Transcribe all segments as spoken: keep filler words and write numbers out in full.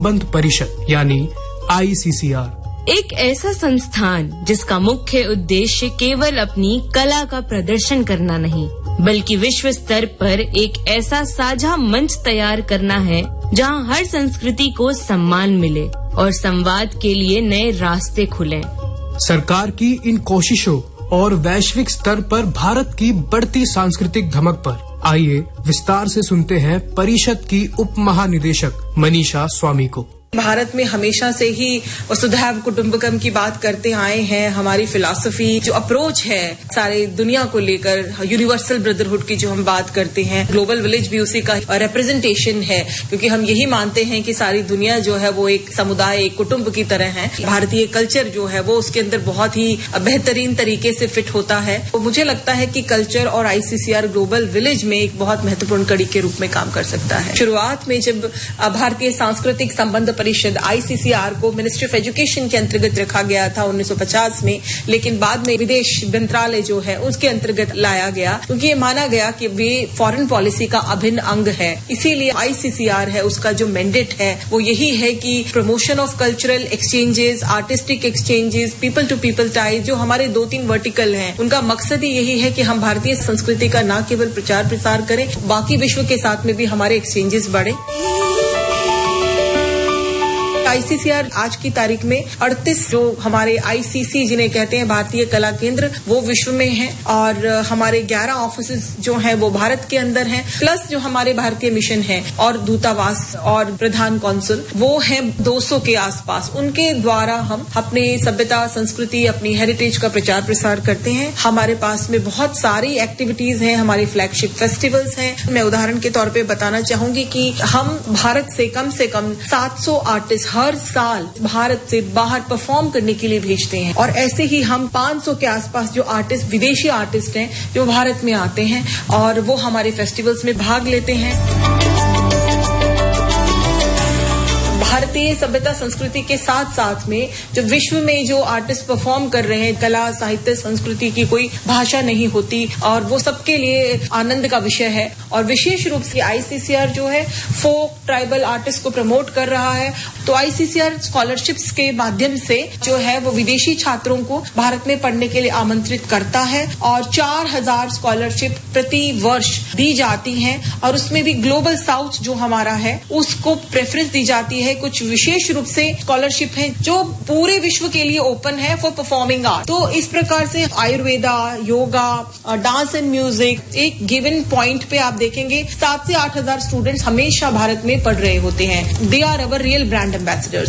संबंध परिषद यानी आई सी सी आर एक ऐसा संस्थान जिसका मुख्य उद्देश्य केवल अपनी कला का प्रदर्शन करना नहीं, बल्कि विश्व स्तर पर एक ऐसा साझा मंच तैयार करना है जहां हर संस्कृति को सम्मान मिले और संवाद के लिए नए रास्ते खुलें। सरकार की इन कोशिशों और वैश्विक स्तर पर भारत की बढ़ती सांस्कृतिक धमक पर आइए विस्तार से सुनते हैं परिषद की उप महानिदेशक मनीषा स्वामी को। भारत में हमेशा से ही वसुधैव कुटुंबकम की बात करते आए हैं। हमारी फिलॉसफी जो अप्रोच है सारे दुनिया को लेकर, यूनिवर्सल ब्रदरहुड की जो हम बात करते हैं, ग्लोबल विलेज भी उसी का रिप्रेजेंटेशन है, क्योंकि हम यही मानते हैं कि सारी दुनिया जो है वो एक समुदाय, एक कुटुंब की तरह है। भारतीय कल्चर जो है वो उसके अंदर बहुत ही बेहतरीन तरीके से फिट होता है। तो मुझे लगता है कि कल्चर और आई सी सी आर ग्लोबल विलेज में एक बहुत महत्वपूर्ण कड़ी के रूप में काम कर सकता है। शुरुआत में जब भारतीय सांस्कृतिक संबंध परिषद आई सी सी आर को मिनिस्ट्री ऑफ एजुकेशन के अंतर्गत रखा गया था उन्नीस सौ पचास में, लेकिन बाद में विदेश मंत्रालय जो है उसके अंतर्गत लाया गया, क्योंकि ये माना गया कि वे फॉरेन पॉलिसी का अभिन्न अंग है। इसीलिए आई सी सी आर है, उसका जो मैंडेट है वो यही है कि promotion of cultural exchanges, artistic exchanges, people to people ties, जो हमारे दो तीन वर्टिकल हैं, उनका मकसद ही यही है कि हम भारतीय संस्कृति का न केवल प्रचार प्रसार करें, बाकी विश्व के साथ में भी हमारे एक्सचेंजेस बढ़े। आई सी सी आर आज की तारीख में अड़तीस जो हमारे आई सी सी जिन्हें कहते हैं भारतीय कला केंद्र, वो विश्व में हैं, और हमारे ग्यारह ऑफिसेज जो हैं वो भारत के अंदर हैं, प्लस जो हमारे भारतीय मिशन हैं और दूतावास और प्रधान कौंसल वो हैं दो सौ के आसपास। उनके द्वारा हम अपने सभ्यता, संस्कृति, अपनी हेरिटेज का प्रचार प्रसार करते हैं। हमारे पास में बहुत सारी एक्टिविटीज हैं, हमारे फ्लैगशिप फेस्टिवल्स हैं। मैं उदाहरण के तौर पे बताना चाहूंगी कि हम भारत से कम से कम सात सौ आर्टिस्ट हर साल भारत से बाहर परफॉर्म करने के लिए भेजते हैं, और ऐसे ही हम पाँच सौ के आसपास जो आर्टिस्ट, विदेशी आर्टिस्ट हैं जो भारत में आते हैं और वो हमारे फेस्टिवल्स में भाग लेते हैं। भारतीय सभ्यता संस्कृति के साथ साथ में जो विश्व में जो आर्टिस्ट परफॉर्म कर रहे हैं, कला, साहित्य, संस्कृति की कोई भाषा नहीं होती, और वो सबके लिए आनंद का विषय है। और विशेष रूप से आई सी सी आर जो है फोक ट्राइबल आर्टिस्ट को प्रमोट कर रहा है। तो आई सी सी आर स्कॉलरशिप्स के माध्यम से जो है वो विदेशी छात्रों को भारत में पढ़ने के लिए आमंत्रित करता है, और चार हजार स्कॉलरशिप प्रति वर्ष दी जाती हैं, और उसमें भी ग्लोबल साउथ जो हमारा है उसको प्रेफरेंस दी जाती है। कुछ विशेष रूप से स्कॉलरशिप है जो पूरे विश्व के लिए ओपन है फॉर परफॉर्मिंग आर्ट। तो इस प्रकार से Ayurveda, yoga, dance and music, एक गिवन पॉइंट पे आप देखेंगे सात से आठ हजार स्टूडेंट्स हमेशा भारत में पढ़ रहे होते हैं। They are our real brand ambassadors.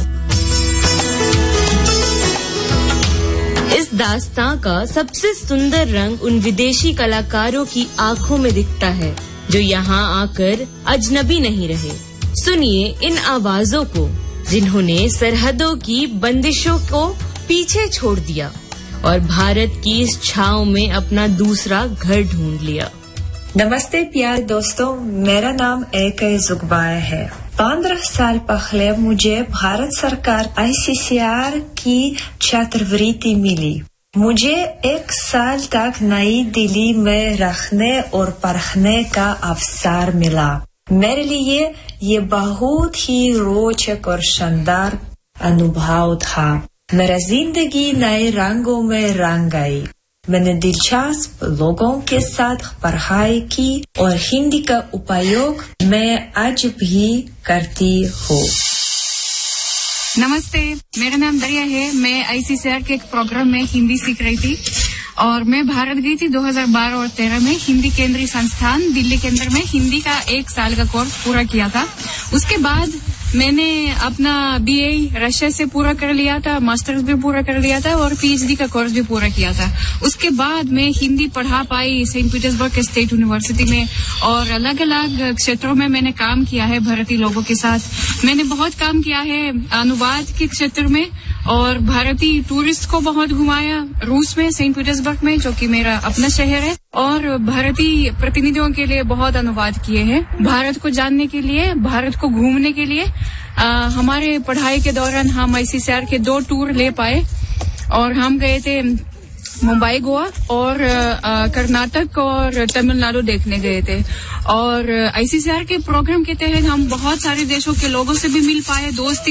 इस दास्तां का सबसे सुंदर रंग उन विदेशी कलाकारों की आंखों में दिखता है जो यहाँ आकर अजनबी नहीं रहे। सुनिए इन आवाजों को जिन्होंने सरहदों की बंदिशों को पीछे छोड़ दिया और भारत की इस छांव में अपना दूसरा घर ढूंढ लिया। नमस्ते प्यारे दोस्तों, मेरा नाम एके जुगबाय है। पंद्रह साल पहले मुझे भारत सरकार आई सी सी आर की छात्रवृत्ति मिली। मुझे एक साल तक नई दिल्ली में रहने और पढ़ने का अवसर मिला। मेरे लिए ये बहुत ही रोचक और शानदार अनुभव था। मेरा जिंदगी नए रंगों में रंग गई। मैंने दिलचस्प लोगों के साथ पढ़ाई की और हिंदी का उपयोग मैं आज भी करती हूँ। नमस्ते, मेरा नाम दरिया है। मैं आई सी सी आर के एक प्रोग्राम में हिंदी सीख रही थी, और मैं भारत गई थी दो हज़ार बारह और तेरह में। हिंदी केंद्रीय संस्थान दिल्ली के अंदर में हिंदी का एक साल का कोर्स पूरा किया था। उसके बाद मैंने अपना बी ए रशिया से पूरा कर लिया था, मास्टर्स भी पूरा कर लिया था और पी एच डी का कोर्स भी पूरा किया था। उसके बाद मैं हिंदी पढ़ा पाई सेंट पीटर्सबर्ग के स्टेट यूनिवर्सिटी में, और अलग अलग क्षेत्रों में मैंने काम किया है भारतीय लोगों के साथ। मैंने बहुत काम किया है अनुवाद के क्षेत्र में, और भारतीय टूरिस्ट को बहुत घुमाया रूस में, सेंट पीटर्सबर्ग में, जो कि मेरा अपना शहर है, और भारतीय प्रतिनिधियों के लिए बहुत अनुवाद किए हैं। भारत को जानने के लिए, भारत को घूमने के लिए आ, हमारे पढ़ाई के दौरान हम आई सी सी आर के दो टूर ले पाए, और हम गए थे मुंबई, गोवा और कर्नाटक और तमिलनाडु देखने गए थे। और आईसीसीआर के प्रोग्राम के तहत हम बहुत सारे देशों के लोगों से भी मिल पाए, दोस्ती